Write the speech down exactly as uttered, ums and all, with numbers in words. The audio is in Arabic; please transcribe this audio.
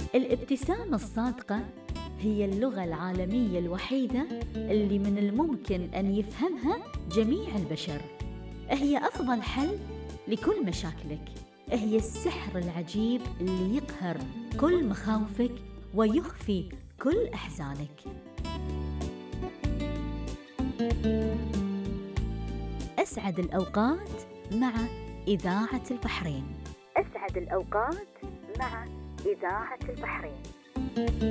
الابتسامة الصادقة هي اللغة العالمية الوحيدة اللي من الممكن أن يفهمها جميع البشر. هي أفضل حل لكل مشاكلك، هي السحر العجيب اللي يقهر كل مخاوفك ويخفي كل أحزانك. أسعد الأوقات مع إذاعة البحرين. أسعد الأوقات مع إذاعة البحرين.